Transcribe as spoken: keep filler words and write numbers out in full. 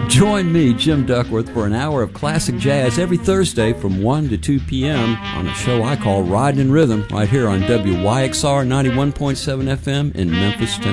Join me, Jim Duckworth, for an hour of classic jazz every Thursday from one to two p.m. on a show I call Riding in Rhythm right here on W Y X R ninety-one point seven F M in Memphis, Tennessee.